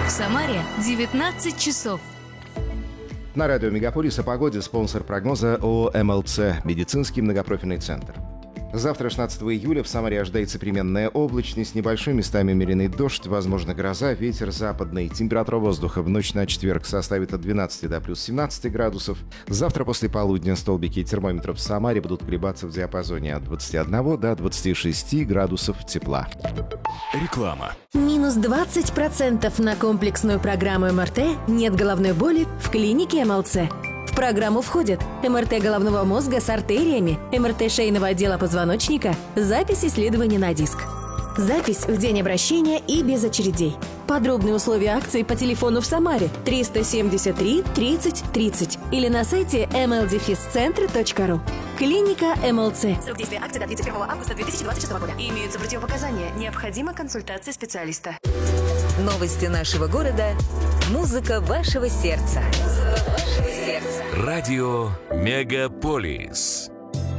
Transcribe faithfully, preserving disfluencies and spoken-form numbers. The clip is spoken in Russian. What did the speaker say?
В Самаре девятнадцать часов. На радио Мегаполис о погоде спонсор прогноза ООО эм эл цэ «Медицинский многопрофильный центр». Завтра, шестнадцатого июля, в Самаре ожидается переменная облачность, с небольшой местами умеренный дождь, возможно гроза, ветер западный. Температура воздуха в ночь на четверг составит от двенадцати до плюс семнадцати градусов. Завтра после полудня столбики термометров в Самаре будут колебаться в диапазоне от двадцати одного до двадцати шести градусов тепла. Реклама. Минус двадцать процентов на комплексную программу эм эр тэ «Нет головной боли» в клинике эм эл цэ. В программу входят эм эр тэ головного мозга с артериями, эм эр тэ шейного отдела позвоночника, запись исследования на диск. Запись в день обращения и без очередей. Подробные условия акции по телефону в Самаре триста семьдесят три тридцать тридцать или на сайте эм эл дефис центр точка ру. Клиника эм эл цэ. Срок действия акции до тридцать первого августа две тысячи двадцать шестого года. Имеются противопоказания. Необходима консультация специалиста. Новости нашего города. Музыка вашего сердца. Радио Мегаполис.